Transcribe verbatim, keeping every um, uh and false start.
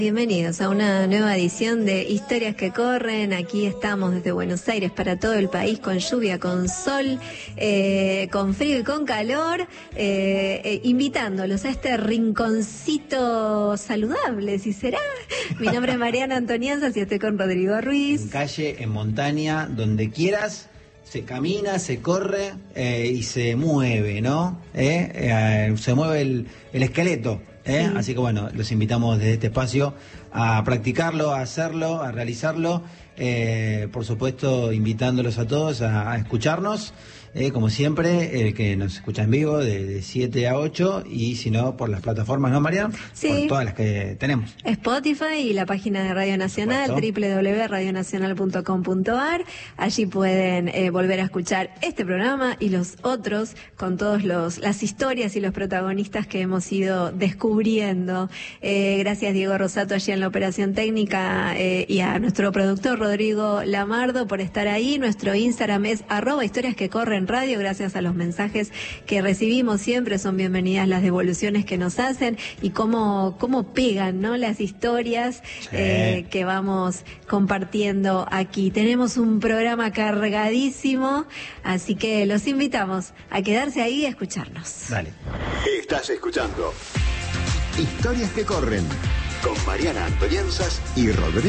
Bienvenidos a una nueva edición de Historias que Corren. Aquí estamos desde Buenos Aires para todo el país, con lluvia, con sol, eh, con frío y con calor, eh, eh, invitándolos a este rinconcito saludable, si será. Mi nombre es Mariana Antonianzas y estoy con Rodrigo Ruiz. En calle, en montaña, donde quieras, se camina, se corre eh, y se mueve, ¿no? ¿Eh? Eh, se mueve el, el esqueleto. ¿Eh? Sí. Así que bueno, los invitamos desde este espacio a practicarlo, a hacerlo, a realizarlo, eh, por supuesto invitándolos a todos a, a escucharnos, eh, como siempre, el que nos escucha en vivo de, de siete a ocho y si no por las plataformas, ¿no, Mariana? Sí. Por todas las que tenemos. Spotify y la página de Radio Nacional, doble u doble u doble u punto radio nacional punto com punto a r. Allí pueden eh, volver a escuchar este programa y los otros con todos los las historias y los protagonistas que hemos ido descubriendo. Eh, gracias Diego Rosato allí en la operación técnica eh, y a nuestro productor Rodrigo Lamardo por estar ahí. Nuestro Instagram es arroba historias que corren radio. Gracias a los mensajes que recibimos siempre son bienvenidas las devoluciones que nos hacen y cómo, cómo pegan, ¿no? Las historias sí. eh, que vamos compartiendo aquí. Tenemos un programa cargadísimo, así que los invitamos a quedarse ahí y a escucharnos. Dale. Estás escuchando Historias que Corren con Mariana Antonianzas y Rodrigo